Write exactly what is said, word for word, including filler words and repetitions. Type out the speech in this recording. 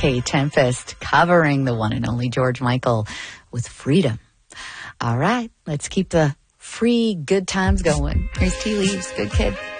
Kay Tempest covering the one and only George Michael with Freedom. All right, let's keep the free good times going. Here's Tea Leaves, Good Kid.